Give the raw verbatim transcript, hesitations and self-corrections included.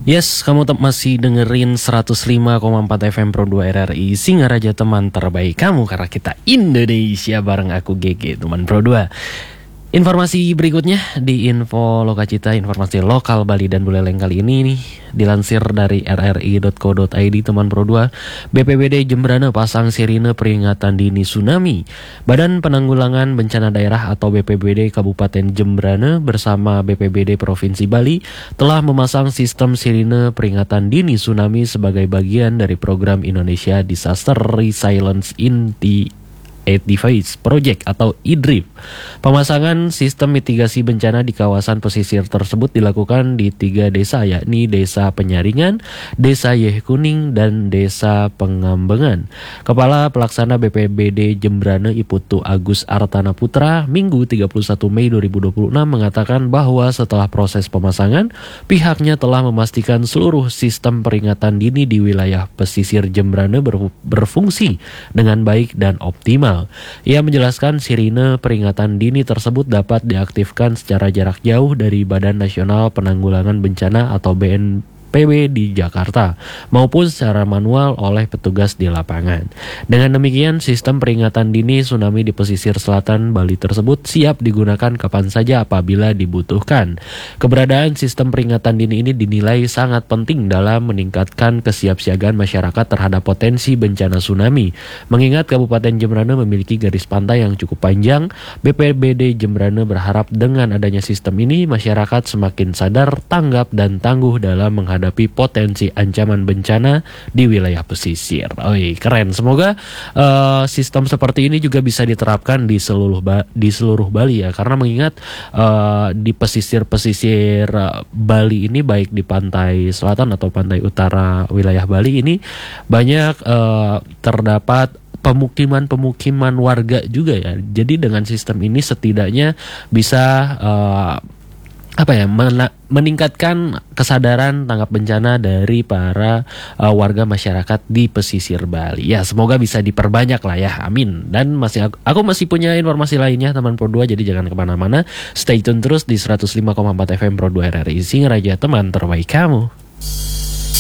Yes, kamu tetap masih dengerin seratus lima koma empat F M Pro dua R R I Singaraja, teman terbaik kamu, karena kita Indonesia bareng aku G G, teman Pro dua. Informasi berikutnya di Info Lokacita, informasi lokal Bali dan Buleleng kali ini nih, dilansir dari r r i dot co dot i d, teman Pro dua. B P B D Jembrana pasang sirine peringatan dini tsunami. Badan Penanggulangan Bencana Daerah atau B P B D Kabupaten Jembrana bersama B P B D Provinsi Bali telah memasang sistem sirine peringatan dini tsunami sebagai bagian dari program Indonesia Disaster Resilience in the Device Project atau I D R I P. Pemasangan sistem mitigasi bencana di kawasan pesisir tersebut dilakukan di tiga desa, yakni Desa Penyaringan, Desa Yeh Kuning, dan Desa Pengambengan. Kepala Pelaksana B P B D Jembrana Iputu Agus Artana Putra Minggu tiga puluh satu Mei dua ribu dua puluh enam mengatakan bahwa setelah proses pemasangan, pihaknya telah memastikan seluruh sistem peringatan dini di wilayah pesisir Jembrana ber- berfungsi dengan baik dan optimal. Ia menjelaskan sirine peringatan dini tersebut dapat diaktifkan secara jarak jauh dari Badan Nasional Penanggulangan Bencana atau B N P B di Jakarta maupun secara manual oleh petugas di lapangan. Dengan demikian, sistem peringatan dini tsunami di pesisir selatan Bali tersebut siap digunakan kapan saja apabila dibutuhkan. Keberadaan sistem peringatan dini ini dinilai sangat penting dalam meningkatkan kesiapsiagaan masyarakat terhadap potensi bencana tsunami. Mengingat Kabupaten Jembrana memiliki garis pantai yang cukup panjang, B P B D Jembrana berharap dengan adanya sistem ini masyarakat semakin sadar, tanggap, dan tangguh dalam menghadapi menghadapi potensi ancaman bencana di wilayah pesisir. Oi, keren. Semoga uh, sistem seperti ini juga bisa diterapkan di seluruh ba- di seluruh Bali ya, karena mengingat uh, di pesisir-pesisir uh, Bali ini, baik di pantai selatan atau pantai utara wilayah Bali ini, banyak uh, terdapat pemukiman-pemukiman warga juga ya. Jadi dengan sistem ini setidaknya bisa uh, apa ya mena- meningkatkan kesadaran tanggap bencana dari para uh, warga masyarakat di pesisir Bali. Ya, semoga bisa diperbanyak lah ya, amin. Dan masih aku, aku masih punya informasi lainnya, teman Pro dua, jadi jangan kemana-mana. Stay tune terus di seratus lima koma empat F M Pro dua R R I Singaraja, teman terbaik kamu.